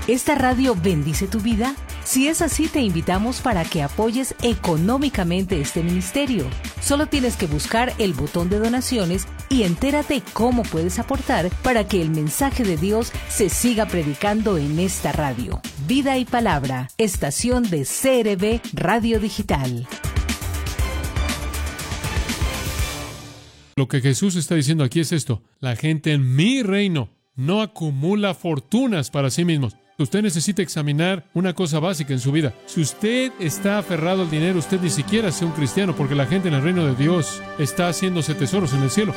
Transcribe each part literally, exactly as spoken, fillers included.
¿Esta radio bendice tu vida? Si es así, te invitamos para que apoyes económicamente este ministerio. Solo tienes que buscar el botón de donaciones y entérate cómo puedes aportar para que el mensaje de Dios se siga predicando en esta radio. Vida y Palabra, estación de C R B Radio Digital. Lo que Jesús está diciendo aquí es esto: la gente en mi reino no acumula fortunas para sí mismos. Usted necesita examinar una cosa básica en su vida. Si usted está aferrado al dinero, usted ni siquiera sea un cristiano, porque la gente en el reino de Dios está haciéndose tesoros en el cielo.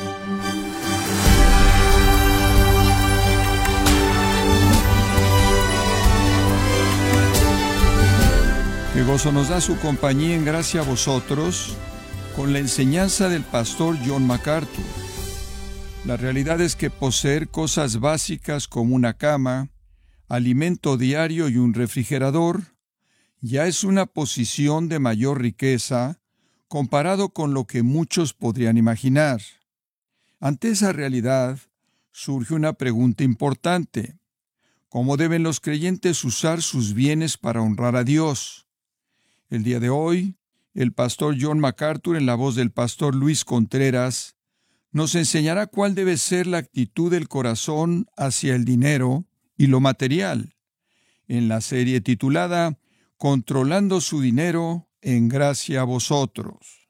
Qué gozo nos da su compañía en gracia a vosotros con la enseñanza del pastor John MacArthur. La realidad es que poseer cosas básicas como una cama, alimento diario y un refrigerador ya es una posición de mayor riqueza comparado con lo que muchos podrían imaginar. Ante esa realidad surge una pregunta importante: ¿cómo deben los creyentes usar sus bienes para honrar a Dios? El día de hoy, el pastor John MacArthur, en la voz del pastor Luis Contreras, nos enseñará cuál debe ser la actitud del corazón hacia el dinero y lo material, en la serie titulada Controlando su dinero en gracia a vosotros.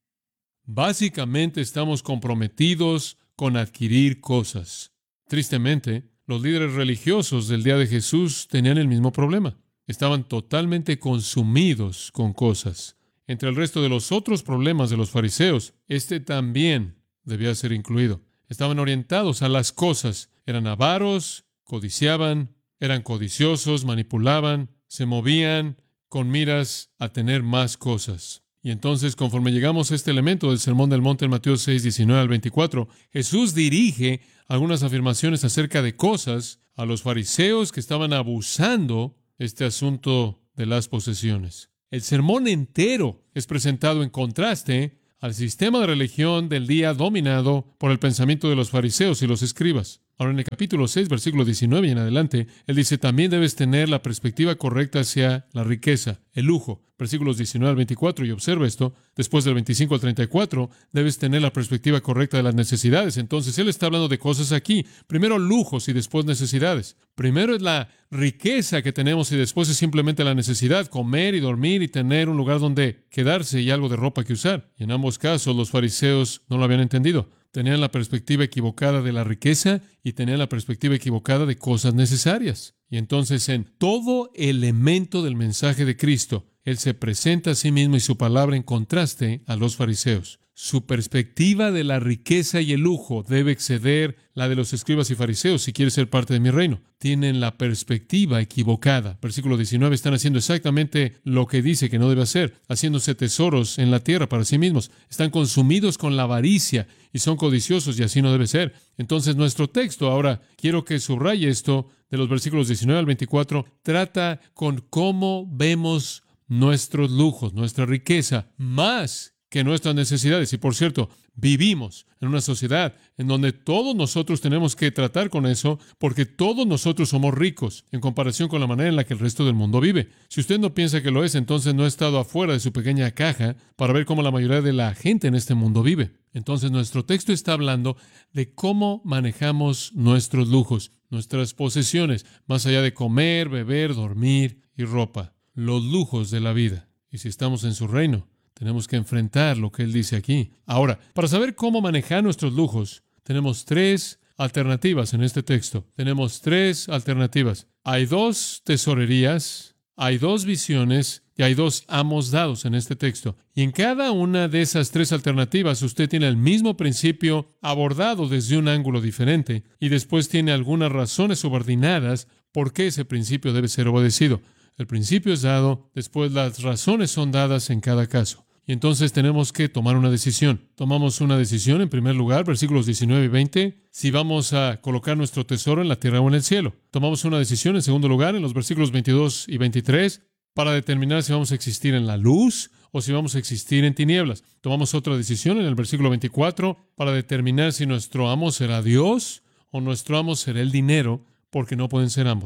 Básicamente estamos comprometidos con adquirir cosas. Tristemente, los líderes religiosos del día de Jesús tenían el mismo problema. Estaban totalmente consumidos con cosas. Entre el resto de los otros problemas de los fariseos, este también debía ser incluido. Estaban orientados a las cosas. Eran avaros, codiciaban, eran codiciosos, manipulaban, se movían con miras a tener más cosas. Y entonces, conforme llegamos a este elemento del Sermón del Monte en Mateo seis, diecinueve al veinticuatro, Jesús dirige algunas afirmaciones acerca de cosas a los fariseos que estaban abusando este asunto de las posesiones. El sermón entero es presentado en contraste al sistema de religión del día dominado por el pensamiento de los fariseos y los escribas. Ahora, en el capítulo seis, versículo diecinueve y en adelante, él dice: también debes tener la perspectiva correcta hacia la riqueza, el lujo. Versículos diecinueve al veinticuatro, y observa esto, después del veinticinco al treinta y cuatro, debes tener la perspectiva correcta de las necesidades. Entonces, él está hablando de cosas aquí. Primero lujos y después necesidades. Primero es la riqueza que tenemos y después es simplemente la necesidad, comer y dormir y tener un lugar donde quedarse y algo de ropa que usar. Y en ambos casos, los fariseos no lo habían entendido. Tenían la perspectiva equivocada de la riqueza y tenían la perspectiva equivocada de cosas necesarias. Y entonces, en todo elemento del mensaje de Cristo, Él se presenta a sí mismo y su palabra en contraste a los fariseos. Su perspectiva de la riqueza y el lujo debe exceder la de los escribas y fariseos si quiere ser parte de mi reino. Tienen la perspectiva equivocada. Versículo diecinueve, están haciendo exactamente lo que dice que no debe hacer, haciéndose tesoros en la tierra para sí mismos. Están consumidos con la avaricia y son codiciosos, y así no debe ser. Entonces, nuestro texto, ahora quiero que subraye esto, de los versículos diecinueve al veinticuatro, trata con cómo vemos nuestros lujos, nuestra riqueza, más que nuestras necesidades. Y por cierto, vivimos en una sociedad en donde todos nosotros tenemos que tratar con eso, porque todos nosotros somos ricos en comparación con la manera en la que el resto del mundo vive. Si usted no piensa que lo es, entonces no ha estado afuera de su pequeña caja para ver cómo la mayoría de la gente en este mundo vive. Entonces, nuestro texto está hablando de cómo manejamos nuestros lujos, nuestras posesiones, más allá de comer, beber, dormir y ropa. Los lujos de la vida. Y si estamos en su reino, tenemos que enfrentar lo que Él dice aquí. Ahora, para saber cómo manejar nuestros lujos, tenemos tres alternativas en este texto. Tenemos tres alternativas. Hay dos tesorerías, hay dos visiones y hay dos amos dados en este texto. Y en cada una de esas tres alternativas, usted tiene el mismo principio abordado desde un ángulo diferente y después tiene algunas razones subordinadas por qué ese principio debe ser obedecido. El principio es dado, después las razones son dadas en cada caso. Y entonces tenemos que tomar una decisión. Tomamos una decisión, en primer lugar, versículos diecinueve y veinte, si vamos a colocar nuestro tesoro en la tierra o en el cielo. Tomamos una decisión, en segundo lugar, en los versículos veintidós y veintitrés, para determinar si vamos a existir en la luz o si vamos a existir en tinieblas. Tomamos otra decisión en el versículo veinticuatro para determinar si nuestro amo será Dios o nuestro amo será el dinero, porque no pueden ser ambos.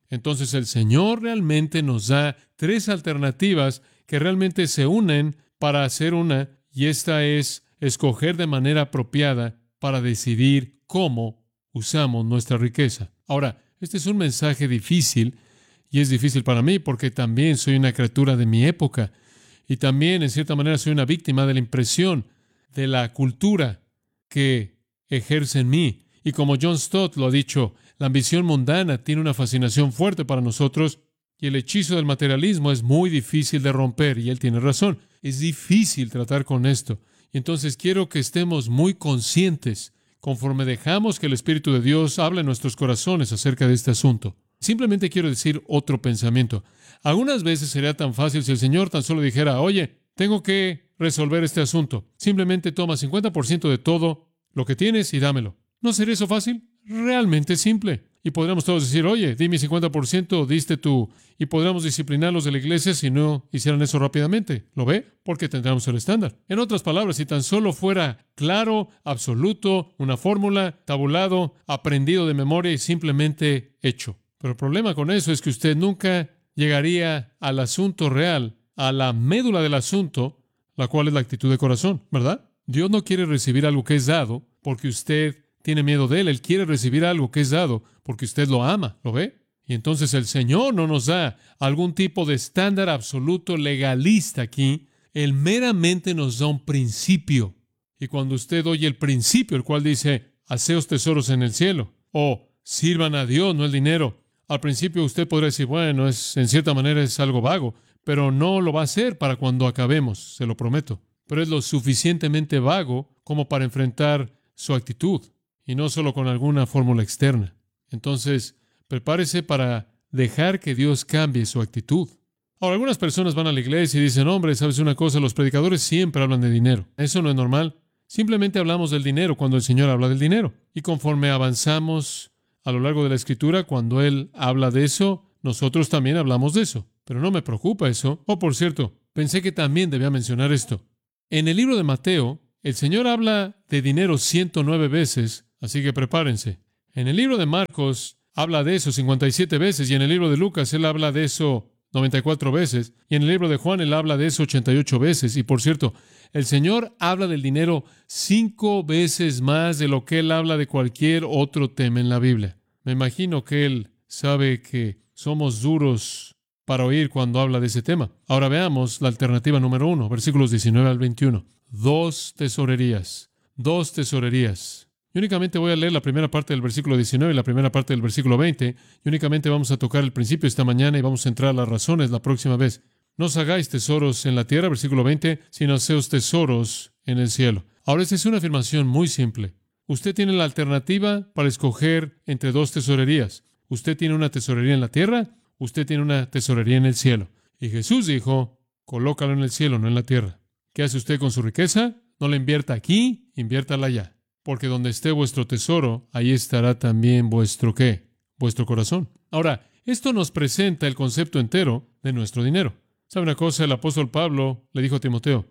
Entonces el Señor realmente nos da tres alternativas que realmente se unen para hacer una, y esta es escoger de manera apropiada para decidir cómo usamos nuestra riqueza. Ahora, este es un mensaje difícil, y es difícil para mí porque también soy una criatura de mi época, y también en cierta manera soy una víctima de la impresión de la cultura que ejerce en mí. Y como John Stott lo ha dicho, la ambición mundana tiene una fascinación fuerte para nosotros, y el hechizo del materialismo es muy difícil de romper, y él tiene razón. Es difícil tratar con esto. Y entonces quiero que estemos muy conscientes conforme dejamos que el Espíritu de Dios hable en nuestros corazones acerca de este asunto. Simplemente quiero decir otro pensamiento. Algunas veces sería tan fácil si el Señor tan solo dijera, oye, tengo que resolver este asunto. Simplemente toma cincuenta por ciento de todo lo que tienes y dámelo. ¿No sería eso fácil? Realmente simple. Y podríamos todos decir, oye, di mi cincuenta por ciento, diste tú. Y podríamos disciplinarlos de la iglesia si no hicieran eso rápidamente. ¿Lo ve? Porque tendríamos el estándar. En otras palabras, si tan solo fuera claro, absoluto, una fórmula, tabulado, aprendido de memoria y simplemente hecho. Pero el problema con eso es que usted nunca llegaría al asunto real, a la médula del asunto, la cual es la actitud de corazón, ¿verdad? Dios no quiere recibir algo que es dado porque usted tiene miedo de Él. Él quiere recibir algo que es dado porque usted lo ama, ¿lo ve? Y entonces el Señor no nos da algún tipo de estándar absoluto legalista aquí. Él meramente nos da un principio. Y cuando usted oye el principio, el cual dice, haceos tesoros en el cielo, o sirvan a Dios, no el dinero, al principio usted podría decir, bueno, es, en cierta manera es algo vago, pero no lo va a hacer para cuando acabemos, se lo prometo. Pero es lo suficientemente vago como para enfrentar su actitud, y no solo con alguna fórmula externa. Entonces, prepárese para dejar que Dios cambie su actitud. Ahora, algunas personas van a la iglesia y dicen, hombre, ¿sabes una cosa? Los predicadores siempre hablan de dinero. Eso no es normal. Simplemente hablamos del dinero cuando el Señor habla del dinero. Y conforme avanzamos a lo largo de la Escritura, cuando Él habla de eso, nosotros también hablamos de eso. Pero no me preocupa eso. Oh, por cierto, pensé que también debía mencionar esto. En el libro de Mateo, el Señor habla de dinero ciento nueve veces, así que prepárense. En el libro de Marcos habla de eso cincuenta y siete veces, y en el libro de Lucas Él habla de eso noventa y cuatro veces, y en el libro de Juan Él habla de eso ochenta y ocho veces. Y por cierto, el Señor habla del dinero cinco veces más de lo que Él habla de cualquier otro tema en la Biblia. Me imagino que Él sabe que somos duros para oír cuando habla de ese tema. Ahora veamos la alternativa número uno, versículos diecinueve al veintiuno. Dos tesorerías, dos tesorerías. Y únicamente voy a leer la primera parte del versículo diecinueve y la primera parte del versículo veinte, y únicamente vamos a tocar el principio esta mañana y vamos a entrar a las razones la próxima vez. No os hagáis tesoros en la tierra, versículo veinte, sino haceos tesoros en el cielo. Ahora, esta es una afirmación muy simple. Usted tiene la alternativa para escoger entre dos tesorerías. Usted tiene una tesorería en la tierra, usted tiene una tesorería en el cielo. Y Jesús dijo, colócalo en el cielo, no en la tierra. ¿Qué hace usted con su riqueza? No la invierta aquí, inviértala allá. Porque donde esté vuestro tesoro, ahí estará también vuestro ¿qué? Vuestro corazón. Ahora, esto nos presenta el concepto entero de nuestro dinero. ¿Sabe una cosa? El apóstol Pablo le dijo a Timoteo,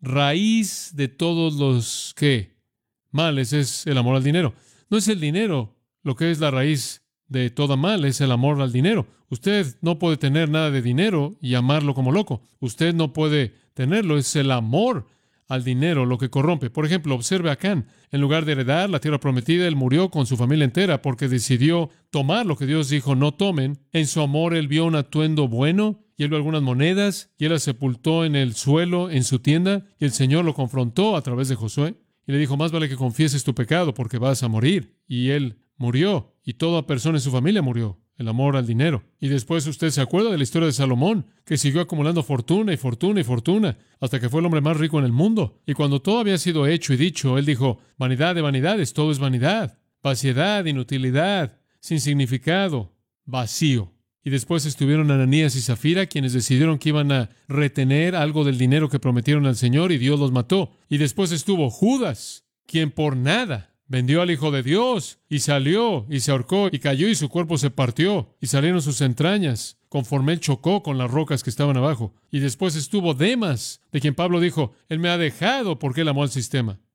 raíz de todos los ¿qué? Males es el amor al dinero. No es el dinero lo que es la raíz de toda mal, es el amor al dinero. Usted no puede tener nada de dinero y amarlo como loco. Usted no puede tenerlo, es el amor al dinero lo que corrompe. Por ejemplo, observe a Can. En lugar de heredar la tierra prometida, él murió con su familia entera porque decidió tomar lo que Dios dijo no tomen. En su amor él vio un atuendo bueno y él vio algunas monedas y él las sepultó en el suelo en su tienda y el Señor lo confrontó a través de Josué y le dijo, más vale que confieses tu pecado porque vas a morir. Y él murió y toda persona en su familia murió. El amor al dinero. Y después usted se acuerda de la historia de Salomón, que siguió acumulando fortuna y fortuna y fortuna, hasta que fue el hombre más rico en el mundo. Y cuando todo había sido hecho y dicho, él dijo, vanidad de vanidades, todo es vanidad, vaciedad, inutilidad, sin significado, vacío. Y después estuvieron Ananías y Zafira, quienes decidieron que iban a retener algo del dinero que prometieron al Señor, y Dios los mató. Y después estuvo Judas, quien por nada vendió al Hijo de Dios, y salió, y se ahorcó, y cayó, y su cuerpo se partió, y salieron sus entrañas, conforme él chocó con las rocas que estaban abajo. Y después estuvo Demas, de quien Pablo dijo, él me ha dejado porque él amó al sistema.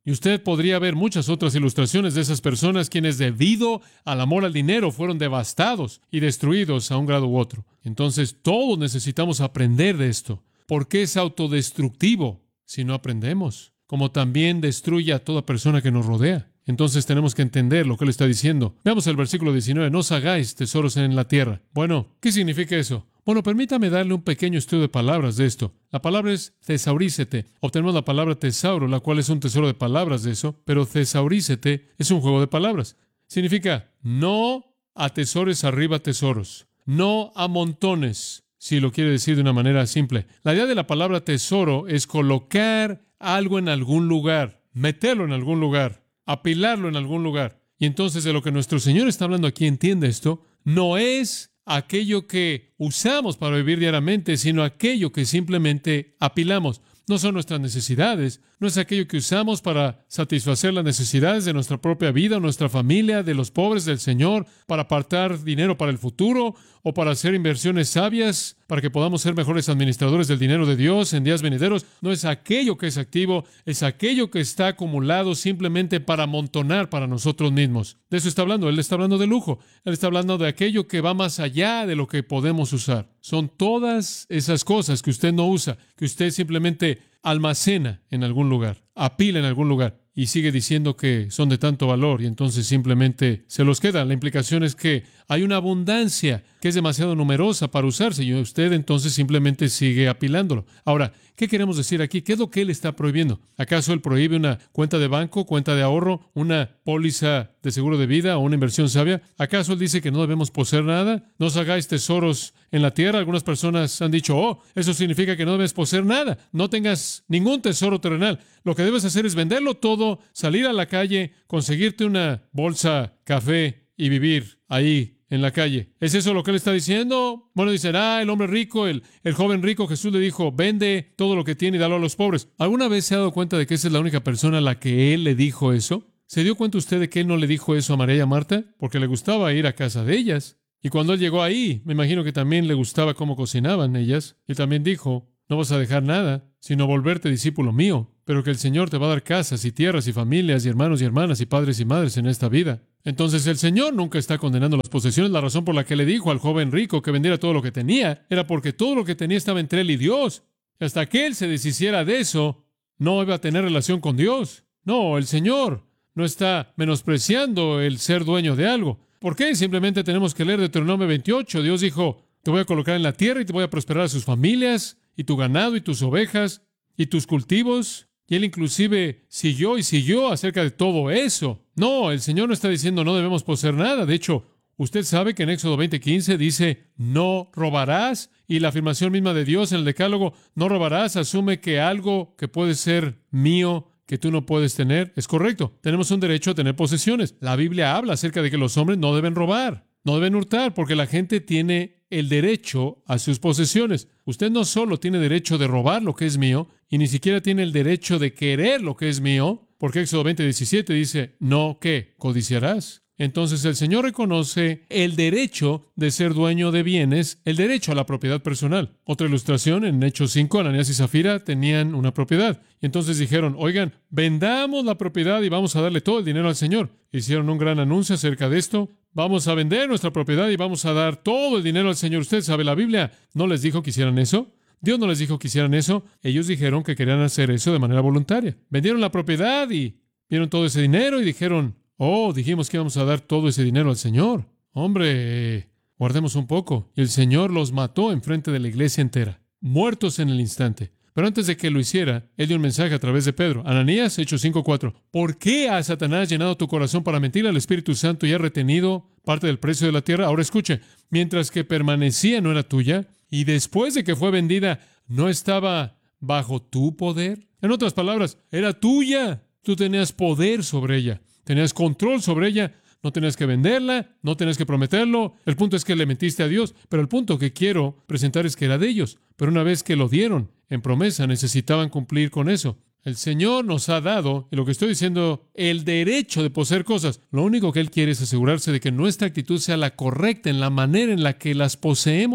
Y usted podría ver muchas otras ilustraciones de esas personas quienes, debido al amor al dinero, fueron devastados y destruidos a un grado u otro. Entonces, todos necesitamos aprender de esto. ¿Por qué es autodestructivo si no aprendemos? Como también destruye a toda persona que nos rodea. Entonces tenemos que entender lo que él está diciendo. Veamos el versículo diecinueve. No os hagáis tesoros en la tierra. Bueno, ¿qué significa eso? Bueno, permítame darle un pequeño estudio de palabras de esto. La palabra es thesaurícete. Obtenemos la palabra tesauro, la cual es un tesoro de palabras de eso, pero thesaurícete es un juego de palabras. Significa no atesores arriba tesoros, no amontones, si lo quiere decir de una manera simple. La idea de la palabra tesoro es colocar algo en algún lugar, meterlo en algún lugar, apilarlo en algún lugar. Y entonces de lo que nuestro Señor está hablando aquí, entiende esto, no es aquello que usamos para vivir diariamente, sino aquello que simplemente apilamos. No son nuestras necesidades, no es aquello que usamos para satisfacer las necesidades de nuestra propia vida, nuestra familia, de los pobres del Señor, para apartar dinero para el futuro o para hacer inversiones sabias, para que podamos ser mejores administradores del dinero de Dios en días venideros. No es aquello que es activo, es aquello que está acumulado simplemente para amontonar para nosotros mismos. De eso está hablando. Él está hablando de lujo. Él está hablando de aquello que va más allá de lo que podemos usar. Son todas esas cosas que usted no usa, que usted simplemente almacena en algún lugar, apila en algún lugar y sigue diciendo que son de tanto valor y entonces simplemente se los queda. La implicación es que hay una abundancia que es demasiado numerosa para usarse y usted entonces simplemente sigue apilándolo. Ahora, ¿qué queremos decir aquí? ¿Qué es lo que él está prohibiendo? ¿Acaso él prohíbe una cuenta de banco, cuenta de ahorro, una póliza de seguro de vida o una inversión sabia? ¿Acaso él dice que no debemos poseer nada? No os hagáis tesoros en la tierra. Algunas personas han dicho, oh, eso significa que no debes poseer nada. No tengas ningún tesoro terrenal. Lo que debes hacer es venderlo todo, salir a la calle, conseguirte una bolsa, café y vivir ahí en la calle. ¿Es eso lo que él está diciendo? Bueno, dicen, ah, el hombre rico, el, el joven rico, Jesús le dijo, vende todo lo que tiene y dalo a los pobres. ¿Alguna vez se ha dado cuenta de que esa es la única persona a la que él le dijo eso? ¿Se dio cuenta usted de que él no le dijo eso a María y a Marta? Porque le gustaba ir a casa de ellas. Y cuando él llegó ahí, me imagino que también le gustaba cómo cocinaban ellas. Y también dijo, no vas a dejar nada, sino volverte discípulo mío, pero que el Señor te va a dar casas y tierras y familias y hermanos y hermanas y padres y madres en esta vida. Entonces el Señor nunca está condenando las posesiones. La razón por la que le dijo al joven rico que vendiera todo lo que tenía era porque todo lo que tenía estaba entre él y Dios. Hasta que él se deshiciera de eso, no iba a tener relación con Dios. No, el Señor no está menospreciando el ser dueño de algo. ¿Por qué? Simplemente tenemos que leer Deuteronomio veintiocho. Dios dijo, te voy a colocar en la tierra y te voy a prosperar a sus familias y tu ganado y tus ovejas y tus cultivos. Y él inclusive siguió y siguió acerca de todo eso. No, el Señor no está diciendo no debemos poseer nada. De hecho, usted sabe que en Éxodo veinte quince dice, no robarás. Y la afirmación misma de Dios en el Decálogo, no robarás, asume que algo que puede ser mío, que tú no puedes tener, es correcto. Tenemos un derecho a tener posesiones. La Biblia habla acerca de que los hombres no deben robar, no deben hurtar, porque la gente tiene el derecho a sus posesiones. Usted no solo tiene derecho de robar lo que es mío, y ni siquiera tiene el derecho de querer lo que es mío, porque Éxodo veinte diecisiete dice, no, ¿qué? ¿Codiciarás? Entonces el Señor reconoce el derecho de ser dueño de bienes, el derecho a la propiedad personal. Otra ilustración, en Hechos cinco, Ananías y Zafira tenían una propiedad. Y entonces dijeron, oigan, vendamos la propiedad y vamos a darle todo el dinero al Señor. Hicieron un gran anuncio acerca de esto. Vamos a vender nuestra propiedad y vamos a dar todo el dinero al Señor. Usted sabe, la Biblia no les dijo que hicieran eso. Dios no les dijo que hicieran eso. Ellos dijeron que querían hacer eso de manera voluntaria. Vendieron la propiedad y vieron todo ese dinero y dijeron, oh, dijimos que íbamos a dar todo ese dinero al Señor. Hombre, guardemos un poco. Y el Señor los mató enfrente de la iglesia entera, muertos en el instante. Pero antes de que lo hiciera, Él dio un mensaje a través de Pedro. Ananías, Hechos cinco cuatro. ¿Por qué ha Satanás llenado tu corazón para mentir al Espíritu Santo y ha retenido parte del precio de la tierra? Ahora escuche, mientras que permanecía no era tuya, y después de que fue vendida, ¿no estaba bajo tu poder? En otras palabras, era tuya. Tú tenías poder sobre ella. Tenías control sobre ella, no tenías que venderla, no tenías que prometerlo. El punto es que le mentiste a Dios, pero el punto que quiero presentar es que era de ellos. Pero una vez que lo dieron en promesa, necesitaban cumplir con eso. El Señor nos ha dado, y lo que estoy diciendo, el derecho de poseer cosas. Lo único que Él quiere es asegurarse de que nuestra actitud sea la correcta en la manera en la que las poseemos.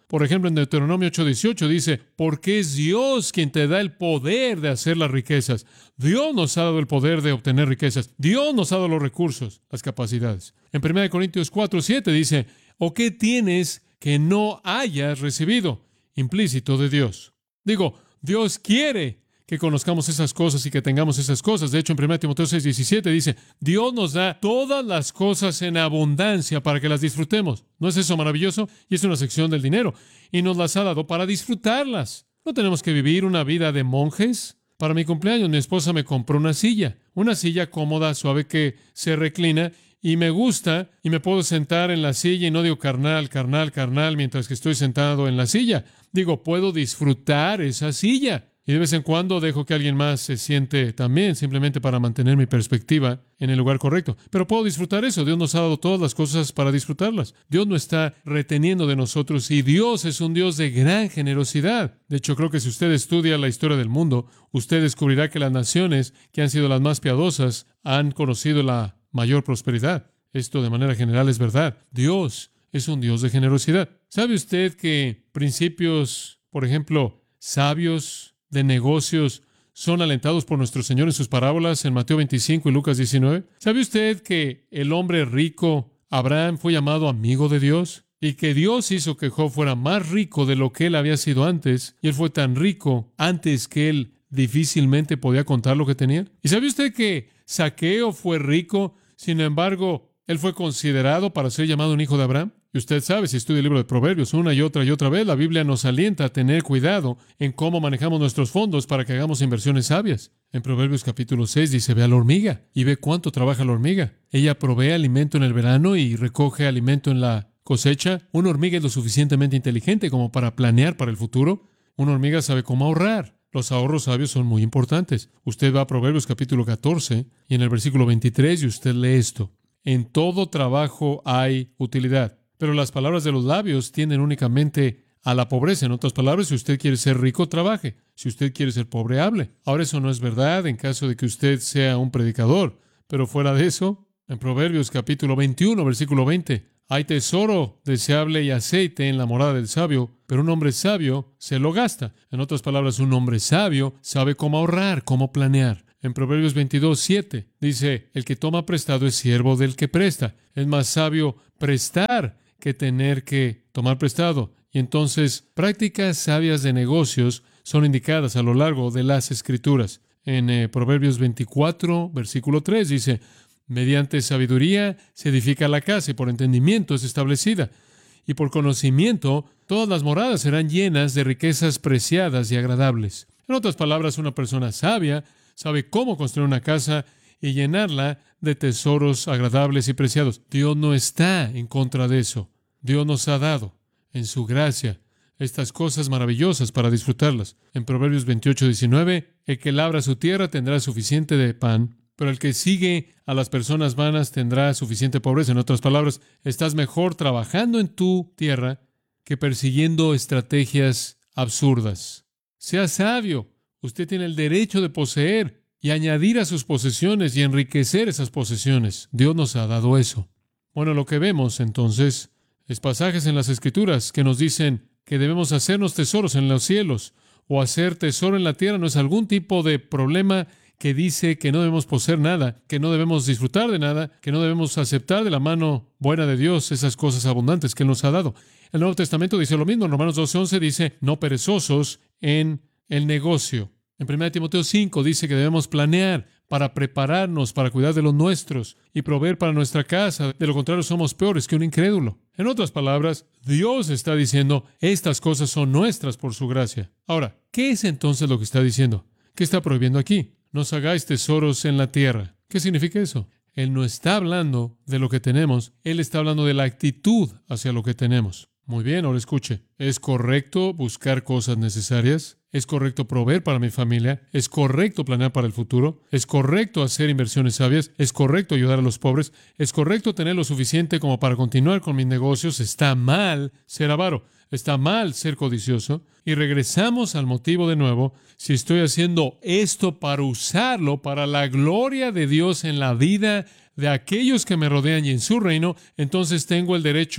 Por ejemplo, en Deuteronomio ocho dieciocho dice, porque es Dios quien te da el poder de hacer las riquezas. Dios nos ha dado el poder de obtener riquezas. Dios nos ha dado los recursos, las capacidades. En primera Corintios cuatro siete dice, ¿o qué tienes que no hayas recibido? Implícito de Dios. Digo, Dios quiere que conozcamos esas cosas y que tengamos esas cosas. De hecho, en primera Timoteo seis diecisiete dice, Dios nos da todas las cosas en abundancia para que las disfrutemos. ¿No es eso maravilloso? Y es una sección del dinero. Y nos las ha dado para disfrutarlas. No tenemos que vivir una vida de monjes. Para mi cumpleaños, mi esposa me compró una silla. Una silla cómoda, suave, que se reclina. Y me gusta, y me puedo sentar en la silla y no digo carnal, carnal, carnal, mientras que estoy sentado en la silla. Digo, puedo disfrutar esa silla. Y de vez en cuando dejo que alguien más se siente también, simplemente para mantener mi perspectiva en el lugar correcto. Pero puedo disfrutar eso. Dios nos ha dado todas las cosas para disfrutarlas. Dios no está reteniendo de nosotros y Dios es un Dios de gran generosidad. De hecho, creo que si usted estudia la historia del mundo, usted descubrirá que las naciones que han sido las más piadosas han conocido la mayor prosperidad. Esto de manera general es verdad. Dios es un Dios de generosidad. ¿Sabe usted que principios, por ejemplo, sabios de negocios son alentados por nuestro Señor en sus parábolas en Mateo veinticinco y Lucas diecinueve? ¿Sabe usted que el hombre rico, Abraham, fue llamado amigo de Dios? Y que Dios hizo que Job fuera más rico de lo que él había sido antes. Y él fue tan rico antes que él difícilmente podía contar lo que tenía. ¿Y sabe usted que Zaqueo fue rico? Sin embargo, él fue considerado para ser llamado un hijo de Abraham. Y usted sabe, si estudia el libro de Proverbios una y otra y otra vez, la Biblia nos alienta a tener cuidado en cómo manejamos nuestros fondos para que hagamos inversiones sabias. En Proverbios capítulo seis dice, ve a la hormiga y ve cuánto trabaja la hormiga. Ella provee alimento en el verano y recoge alimento en la cosecha. Una hormiga es lo suficientemente inteligente como para planear para el futuro. Una hormiga sabe cómo ahorrar. Los ahorros sabios son muy importantes. Usted va a Proverbios capítulo catorce y en el versículo veintitrés y usted lee esto. En todo trabajo hay utilidad. Pero las palabras de los labios tienden únicamente a la pobreza. En otras palabras, si usted quiere ser rico, trabaje. Si usted quiere ser pobre, hable. Ahora, eso no es verdad en caso de que usted sea un predicador. Pero fuera de eso, en Proverbios capítulo veintiuno, versículo veinte, hay tesoro deseable y aceite en la morada del sabio, pero un hombre sabio se lo gasta. En otras palabras, un hombre sabio sabe cómo ahorrar, cómo planear. En Proverbios veintidós, siete, dice, el que toma prestado es siervo del que presta. Es más sabio prestar que tener que tomar prestado. Y entonces, prácticas sabias de negocios son indicadas a lo largo de las Escrituras. En eh, Proverbios veinticuatro, versículo tres, dice, mediante sabiduría se edifica la casa y por entendimiento es establecida. Y por conocimiento, todas las moradas serán llenas de riquezas preciadas y agradables. En otras palabras, una persona sabia sabe cómo construir una casa y llenarla de tesoros agradables y preciados. Dios no está en contra de eso. Dios nos ha dado, en su gracia, estas cosas maravillosas para disfrutarlas. En Proverbios veintiocho, diecinueve, el que labra su tierra tendrá suficiente de pan, pero el que sigue a las personas vanas tendrá suficiente pobreza. En otras palabras, estás mejor trabajando en tu tierra que persiguiendo estrategias absurdas. Sea sabio. Usted tiene el derecho de poseer y añadir a sus posesiones y enriquecer esas posesiones. Dios nos ha dado eso. Bueno, lo que vemos entonces es pasajes en las Escrituras que nos dicen que debemos hacernos tesoros en los cielos o hacer tesoro en la tierra. No es algún tipo de problema que dice que no debemos poseer nada, que no debemos disfrutar de nada, que no debemos aceptar de la mano buena de Dios esas cosas abundantes que Él nos ha dado. El Nuevo Testamento dice lo mismo. En Romanos doce once dice, no perezosos en el negocio. En primera Timoteo cinco dice que debemos planear para prepararnos, para cuidar de los nuestros y proveer para nuestra casa. De lo contrario, somos peores que un incrédulo. En otras palabras, Dios está diciendo, estas cosas son nuestras por su gracia. Ahora, ¿qué es entonces lo que está diciendo? ¿Qué está prohibiendo aquí? No os hagáis tesoros en la tierra. ¿Qué significa eso? Él no está hablando de lo que tenemos. Él está hablando de la actitud hacia lo que tenemos. Muy bien, ahora escuche. ¿Es correcto buscar cosas necesarias? ¿Es correcto proveer para mi familia? ¿Es correcto planear para el futuro? ¿Es correcto hacer inversiones sabias? ¿Es correcto ayudar a los pobres? ¿Es correcto tener lo suficiente como para continuar con mis negocios? Está mal ser avaro. Está mal ser codicioso. Y regresamos al motivo de nuevo. Si estoy haciendo esto para usarlo para la gloria de Dios en la vida de aquellos que me rodean y en su reino, entonces tengo el derecho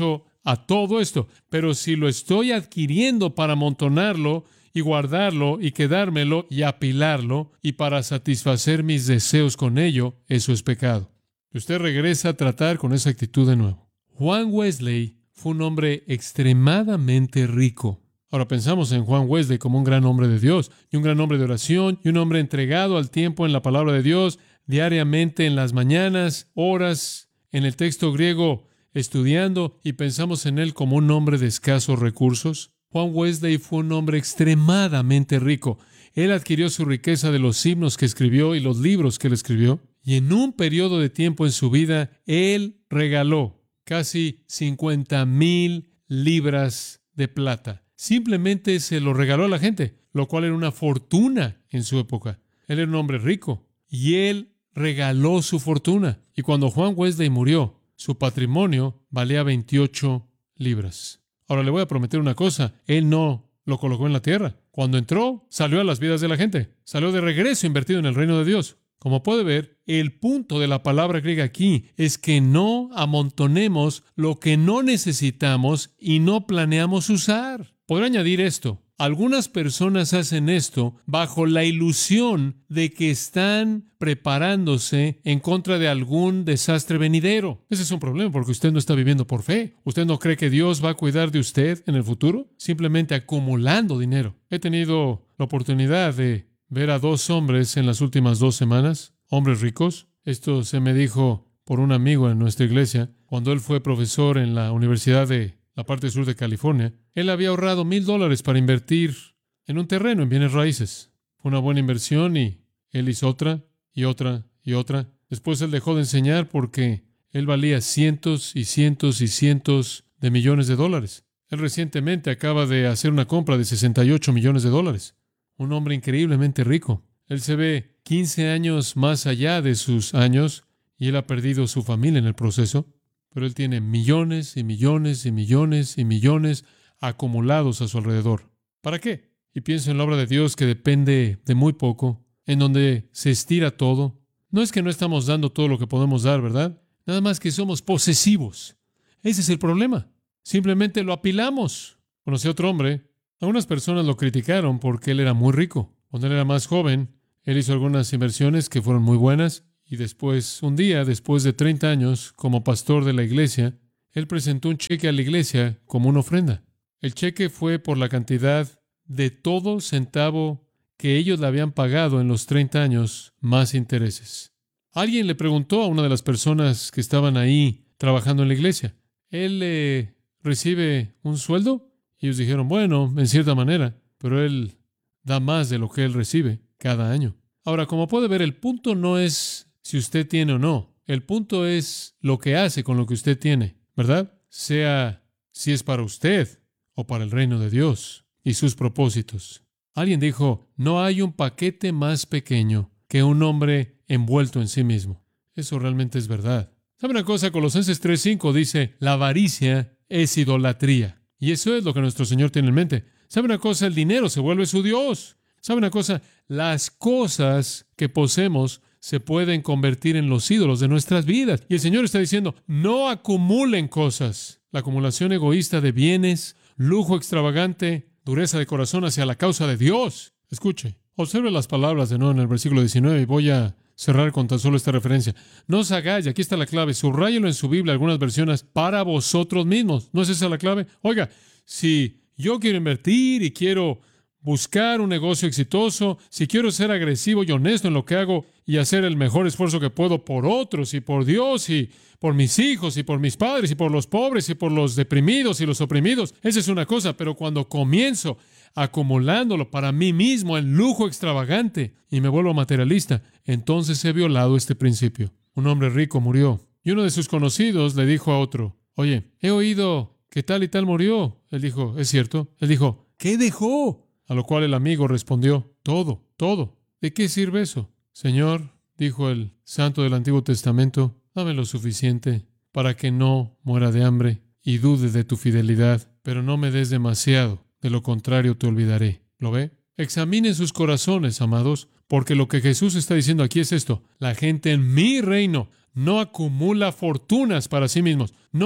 a todo esto. Pero si lo estoy adquiriendo para amontonarlo y guardarlo y quedármelo y apilarlo y para satisfacer mis deseos con ello, eso es pecado. Y usted regresa a tratar con esa actitud de nuevo. Juan Wesley fue un hombre extremadamente rico. Ahora pensamos en Juan Wesley como un gran hombre de Dios y un gran hombre de oración y un hombre entregado al tiempo en la palabra de Dios, diariamente en las mañanas, horas en el texto griego estudiando, y pensamos en él como un hombre de escasos recursos. Juan Wesley fue un hombre extremadamente rico. Él adquirió su riqueza de los himnos que escribió y los libros que él escribió, y en un periodo de tiempo en su vida, él regaló casi cincuenta mil libras de plata. Simplemente se lo regaló a la gente, lo cual era una fortuna en su época. Él era un hombre rico y él regaló su fortuna. Y cuando Juan Wesley murió, su patrimonio valía veintiocho libras. Ahora le voy a prometer una cosa, él no lo colocó en la tierra. Cuando entró, salió a las vidas de la gente. Salió de regreso invertido en el reino de Dios. Como puede ver, el punto de la palabra griega aquí es que no amontonemos lo que no necesitamos y no planeamos usar. Podré añadir esto. Algunas personas hacen esto bajo la ilusión de que están preparándose en contra de algún desastre venidero. Ese es un problema porque usted no está viviendo por fe. ¿Usted no cree que Dios va a cuidar de usted en el futuro? Simplemente acumulando dinero. He tenido la oportunidad de ver a dos hombres en las últimas dos semanas, hombres ricos. Esto se me dijo por un amigo en nuestra iglesia cuando él fue profesor en la Universidad de la parte sur de California. Él había ahorrado mil dólares para invertir en un terreno, en bienes raíces. Fue una buena inversión y él hizo otra y otra y otra. Después él dejó de enseñar porque él valía cientos y cientos y cientos de millones de dólares. Él recientemente acaba de hacer una compra de sesenta y ocho millones de dólares. Un hombre increíblemente rico. Él se ve quince años más allá de sus años y él ha perdido su familia en el proceso. Pero él tiene millones y millones y millones y millones acumulados a su alrededor. ¿Para qué? Y pienso en la obra de Dios que depende de muy poco, en donde se estira todo. No es que no estamos dando todo lo que podemos dar, ¿verdad? Nada más que somos posesivos. Ese es el problema. Simplemente lo apilamos. Conocí a otro hombre. Algunas personas lo criticaron porque él era muy rico. Cuando él era más joven, él hizo algunas inversiones que fueron muy buenas. Y después, un día, después de treinta años, como pastor de la iglesia, él presentó un cheque a la iglesia como una ofrenda. El cheque fue por la cantidad de todo centavo que ellos le habían pagado en los treinta años más intereses. Alguien le preguntó a una de las personas que estaban ahí trabajando en la iglesia, ¿él eh, recibe un sueldo? Y ellos dijeron, bueno, en cierta manera, pero él da más de lo que él recibe cada año. Ahora, como puede ver, el punto no es si usted tiene o no. El punto es lo que hace con lo que usted tiene, ¿verdad? Sea si es para usted o para el reino de Dios y sus propósitos. Alguien dijo, no hay un paquete más pequeño que un hombre envuelto en sí mismo. Eso realmente es verdad. ¿Sabe una cosa? Colosenses tres cinco dice, la avaricia es idolatría. Y eso es lo que nuestro Señor tiene en mente. ¿Sabe una cosa? El dinero se vuelve su Dios. ¿Sabe una cosa? Las cosas que poseemos se pueden convertir en los ídolos de nuestras vidas. Y el Señor está diciendo, no acumulen cosas. La acumulación egoísta de bienes, lujo extravagante, dureza de corazón hacia la causa de Dios. Escuche, observe las palabras de nuevo en el versículo diecinueve y voy a cerrar con tan solo esta referencia. No os hagáis, aquí está la clave, subráyelo en su Biblia, algunas versiones, para vosotros mismos. ¿No es esa la clave? Oiga, si yo quiero invertir y quiero buscar un negocio exitoso, si quiero ser agresivo y honesto en lo que hago y hacer el mejor esfuerzo que puedo por otros y por Dios y por mis hijos y por mis padres y por los pobres y por los deprimidos y los oprimidos, esa es una cosa, pero cuando comienzo acumulándolo para mí mismo en lujo extravagante y me vuelvo materialista, entonces he violado este principio. Un hombre rico murió y uno de sus conocidos le dijo a otro, oye, he oído que tal y tal murió. Él dijo, ¿es cierto? Él dijo, ¿qué dejó? A lo cual el amigo respondió, todo, todo. ¿De qué sirve eso? Señor, dijo el santo del Antiguo Testamento, dame lo suficiente para que no muera de hambre y dude de tu fidelidad, pero no me des demasiado, de lo contrario te olvidaré. ¿Lo ve? Examinen sus corazones, amados, porque lo que Jesús está diciendo aquí es esto. La gente en mi reino no acumula fortunas para sí mismos, no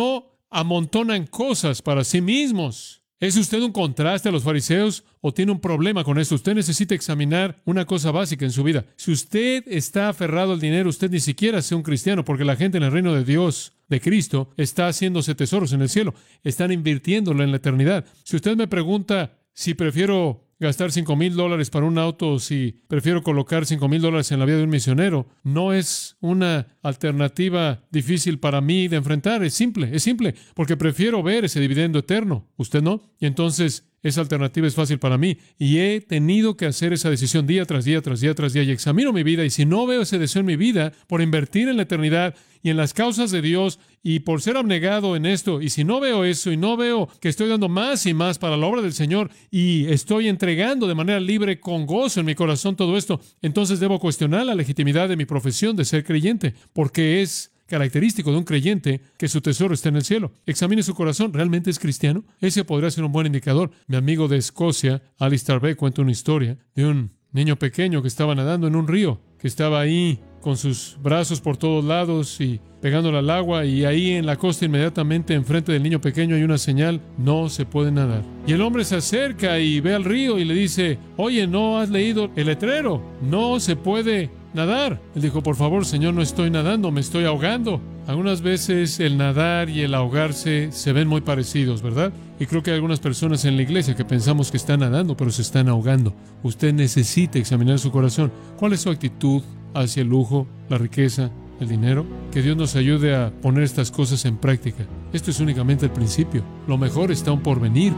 amontonan cosas para sí mismos. ¿Es usted un contraste a los fariseos o tiene un problema con esto? Usted necesita examinar una cosa básica en su vida. Si usted está aferrado al dinero, usted ni siquiera es un cristiano, porque la gente en el reino de Dios, de Cristo, está haciéndose tesoros en el cielo. Están invirtiéndolo en la eternidad. Si usted me pregunta si prefiero gastar cinco mil dólares para un auto, si prefiero colocar cinco mil dólares en la vida de un misionero, no es una alternativa difícil para mí de enfrentar. Es simple, es simple, porque prefiero ver ese dividendo eterno. ¿Usted no? Y entonces esa alternativa es fácil para mí. Y he tenido que hacer esa decisión día tras día, tras día, tras día. Y examino mi vida. Y si no veo ese deseo en mi vida por invertir en la eternidad y en las causas de Dios y por ser abnegado en esto, y si no veo eso y no veo que estoy dando más y más para la obra del Señor y estoy entregando de manera libre, con gozo en mi corazón todo esto, entonces debo cuestionar la legitimidad de mi profesión de ser creyente, porque es característico de un creyente que su tesoro está en el cielo. Examine su corazón. ¿Realmente es cristiano? Ese podría ser un buen indicador. Mi amigo de Escocia, Alistair Begg, cuenta una historia de un niño pequeño que estaba nadando en un río, que estaba ahí con sus brazos por todos lados y pegándole al agua, y ahí en la costa inmediatamente enfrente del niño pequeño hay una señal: no se puede nadar. Y el hombre se acerca y ve al río y le dice: oye, ¿no has leído el letrero? No se puede nadar. Él dijo: por favor, señor, no estoy nadando, me estoy ahogando. Algunas veces el nadar y el ahogarse se ven muy parecidos, ¿verdad? Y creo que hay algunas personas en la iglesia que pensamos que están nadando, pero se están ahogando. Usted necesita examinar su corazón. ¿Cuál es su actitud hacia el lujo, la riqueza, el dinero? Que Dios nos ayude a poner estas cosas en práctica. Esto es únicamente el principio. Lo mejor está aún por venir.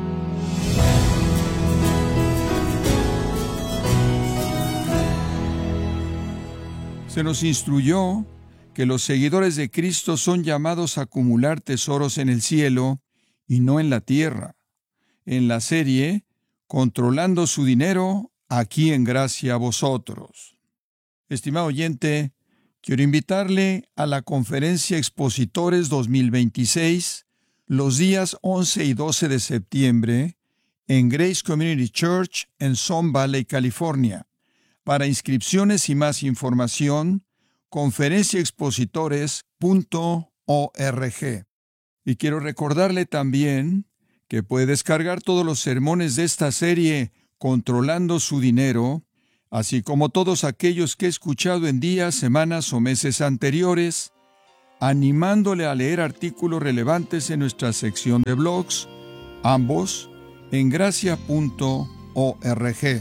Se nos instruyó que los seguidores de Cristo son llamados a acumular tesoros en el cielo y no en la tierra. En la serie Controlando su dinero, aquí en Gracia a Vosotros. Estimado oyente, quiero invitarle a la Conferencia Expositores dos mil veintiséis, los días once y doce de septiembre, en Grace Community Church en Sun Valley, California. Para inscripciones y más información, conferencia expositores punto org. Y quiero recordarle también que puede descargar todos los sermones de esta serie Controlando su dinero, así como todos aquellos que he escuchado en días, semanas o meses anteriores, animándole a leer artículos relevantes en nuestra sección de blogs, ambos en gracia punto org.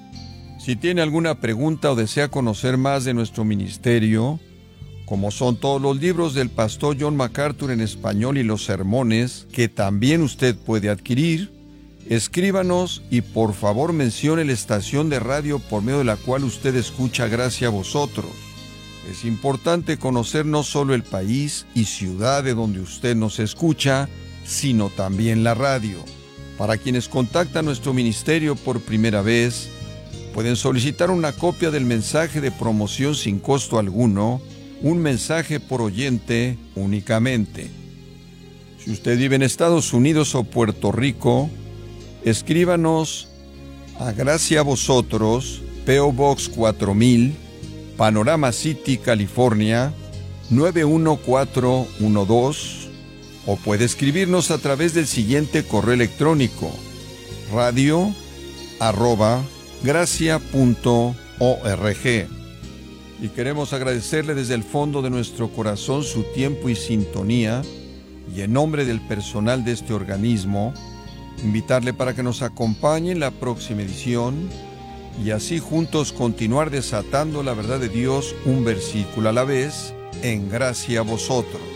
Si tiene alguna pregunta o desea conocer más de nuestro ministerio, como son todos los libros del pastor John MacArthur en español y los sermones, que también usted puede adquirir, escríbanos y por favor mencione la estación de radio por medio de la cual usted escucha Gracia a Vosotros. Es importante conocer no solo el país y ciudad de donde usted nos escucha, sino también la radio. Para quienes contactan nuestro ministerio por primera vez, pueden solicitar una copia del mensaje de promoción sin costo alguno, un mensaje por oyente únicamente. Si usted vive en Estados Unidos o Puerto Rico, escríbanos a Gracia a Vosotros, P O Box cuatro mil, Panorama City, California, nueve uno cuatro uno dos, o puede escribirnos a través del siguiente correo electrónico: radio arroba gracia punto org. Y queremos agradecerle desde el fondo de nuestro corazón su tiempo y sintonía, y en nombre del personal de este organismo, invitarle para que nos acompañe en la próxima edición y así juntos continuar desatando la verdad de Dios un versículo a la vez en Gracia a Vosotros.